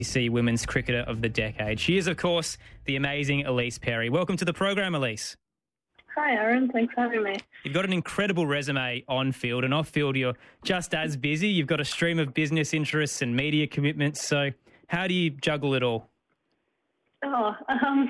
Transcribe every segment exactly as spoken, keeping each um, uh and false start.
C Women's Cricketer of the Decade. She is, of course, the amazing Ellyse Perry. Welcome to the program, Ellyse. Hi, Aaron. Thanks for having me. You've got an incredible resume on field, and off field you're just as busy. You've got a stream of business interests and media commitments. So how do you juggle it all? Oh, um,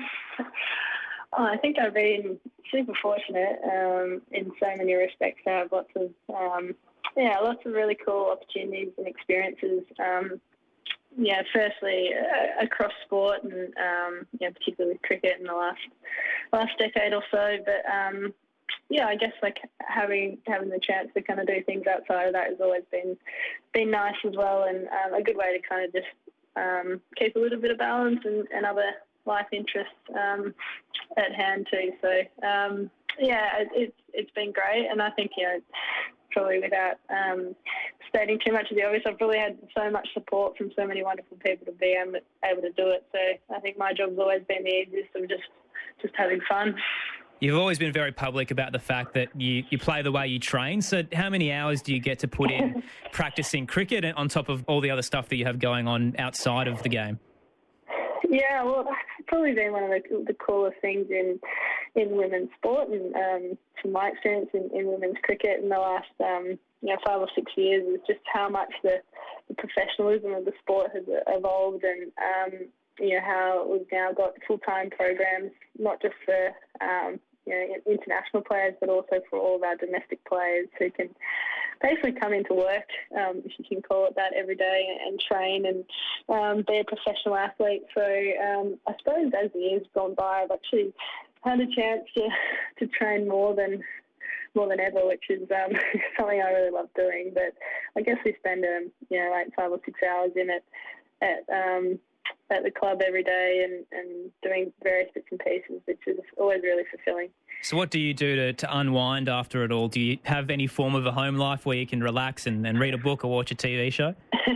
oh I think I've been super fortunate um, in so many respects. I have lots of, um, yeah, lots of really cool opportunities and experiences. Um, yeah, firstly uh, across sport and um, yeah, particularly with cricket in the last last decade or so. But um, yeah, I guess like having having the chance to kind of do things outside of that has always been been nice as well, and um, a good way to kind of just um, keep a little bit of balance and, and other life interests um, at hand too. So um, yeah, it, it's it's been great, and I think you know. Probably without um, stating too much of the obvious, I've probably had so much support from so many wonderful people to be able, able to do it. So I think my job's always been the easiest of just, just having fun. You've always been very public about the fact that you, you play the way you train. So how many hours do you get to put in practicing cricket on top of all the other stuff that you have going on outside of the game? Yeah, well, it's probably been one of the, the coolest things in in women's sport, and um, from my experience in, in women's cricket in the last um, you know five or six years, is just how much the, the professionalism of the sport has evolved, and um, you know how we've now got full time programs, not just for um, you know international players, but also for all of our domestic players who can basically come into work, um, if you can call it that, every day and train and um, be a professional athlete. So um, I suppose as the years gone by, I've actually had a chance to, to train more than more than ever, which is um, something I really love doing. But I guess we spend um, you know like five or six hours in it at um, at the club every day and, and doing various bits and pieces, which is always really fulfilling. So what do you do to, to unwind after it all? Do you have any form of a home life where you can relax and, and read a book or watch a T V show?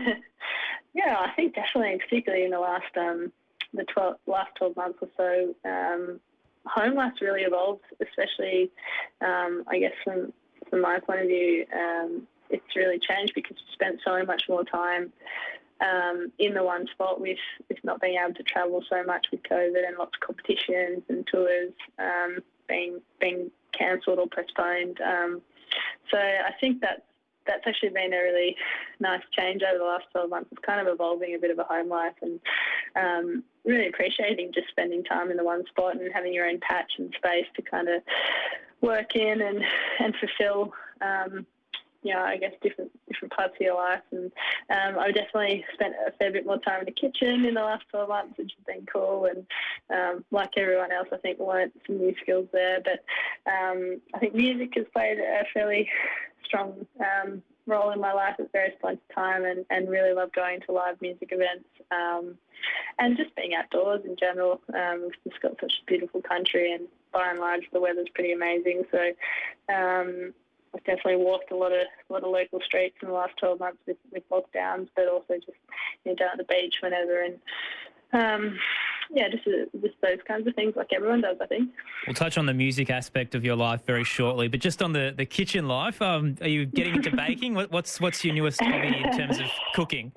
Yeah, I think definitely, particularly in the last um, the twelve, last twelve months or so, um, home life's really evolved, especially, um, I guess, from, from my point of view, um, it's really changed because we spent so much more time um, in the one spot with, with not being able to travel so much with COVID and lots of competitions and tours um, being being cancelled or postponed. Um, so I think that's, that's actually been a really nice change over the last twelve months. It's kind of evolving a bit of a home life and um, really appreciating just spending time in the one spot and having your own patch and space to kind of work in and, and fulfill, um, you know, I guess different different parts of your life. And um, I've definitely spent a fair bit more time in the kitchen in the last twelve months, which has been cool. And um, like everyone else, I think learnt some new skills there. But um, I think music has played a fairly strong um, role in my life at various points of time, and, and really love going to live music events um, and just being outdoors in general. Um, we've just got such a beautiful country, and by and large the weather's pretty amazing. So um, I've definitely walked a lot of a lot of local streets in the last twelve months with, with lockdowns, but also just you know, down at the beach whenever, and um, yeah, just uh, just those kinds of things like everyone does, I think. We'll touch on the music aspect of your life very shortly, but just on the, the kitchen life, um, are you getting into baking? What, what's what's your newest hobby in terms of cooking?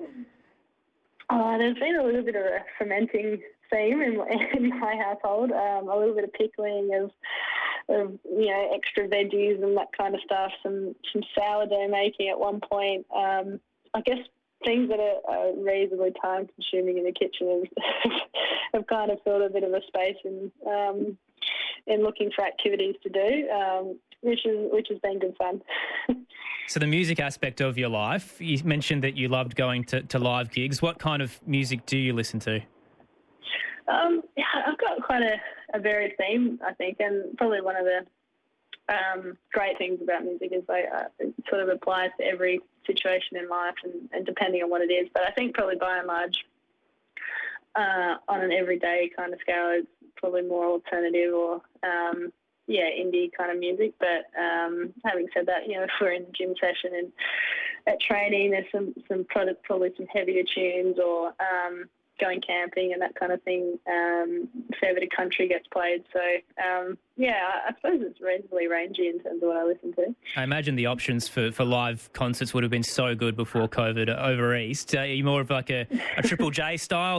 Uh, there's been a little bit of a fermenting theme in, in my household, um, a little bit of pickling of, of, you know, extra veggies and that kind of stuff, some, some sourdough making at one point. Um, I guess things that are, are reasonably time-consuming in the kitchen have, have kind of filled a bit of a space in, um, in looking for activities to do, um, which is which has been good fun. So the music aspect of your life, you mentioned that you loved going to, to live gigs. What kind of music do you listen to? Um, yeah, I've got quite a, a varied theme, I think, and probably one of the um, great things about music is like, uh, it sort of applies to every situation in life and, and depending on what it is. But I think probably by and large, uh, on an everyday kind of scale, it's probably more alternative or um, yeah, indie kind of music. But um, having said that, you know, if we're in the gym session and at training, there's some some product, probably some heavier tunes or um, going camping and that kind of thing. Um, a fair bit of country gets played. So, um, yeah, I, I suppose it's reasonably rangy in terms of what I listen to. I imagine the options for, for live concerts would have been so good before COVID over East. Uh, are you more of like a, a Triple J style